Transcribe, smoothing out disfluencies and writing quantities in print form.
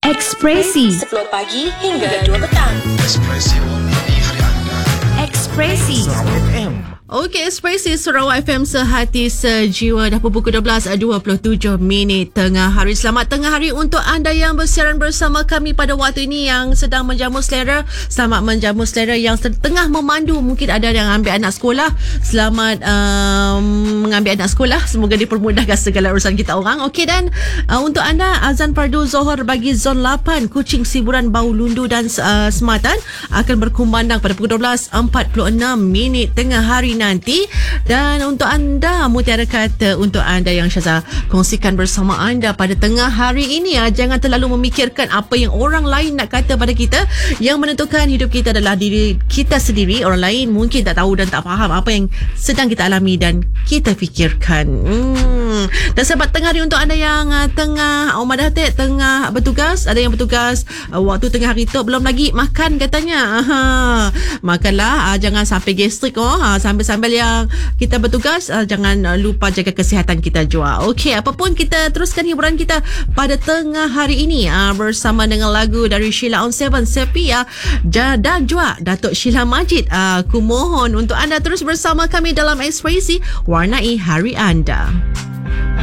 Ekspresi 10 pagi hingga 2 petang. Ekspresi warnai hari anda. Ekspresi Okey, Ekspresi Sarawak FM sehati sejiwa. Dah pukul 12.27 tengah hari. Selamat tengah hari untuk anda yang bersiaran bersama kami pada waktu ini, yang sedang menjamu selera. Selamat menjamu selera yang tengah memandu. Mungkin ada yang ambil anak sekolah. Selamat mengambil anak sekolah. Semoga dipermudahkan segala urusan kita orang. Okey, dan untuk anda, azan fardu Zohor bagi Zon 8 Kuching, Siburan, Bau Lundu dan Sematan akan berkumandang pada pukul 12.46 tengah hari nanti. Dan untuk anda, Mutiara kata untuk anda yang Syaza kongsikan bersama anda pada tengah hari ini, jangan terlalu memikirkan apa yang orang lain nak kata pada kita. Yang menentukan hidup kita adalah diri kita sendiri. Orang lain mungkin tak tahu dan tak faham apa yang sedang kita alami dan kita fikirkan. Dan selamat tengah hari untuk anda yang tengah tengah bertugas. Ada yang bertugas waktu tengah hari tu belum lagi makan katanya. Makanlah, jangan sampai gastrik. Sambil yang kita bertugas, jangan lupa jaga kesihatan kita juga. Okey, apapun, kita teruskan hiburan kita pada tengah hari ini bersama dengan lagu dari Sheila on 7 Sepia dan juga Datuk Sheila Majid. Aku mohon untuk anda terus bersama kami dalam Ekspresi Warnai Hari Anda.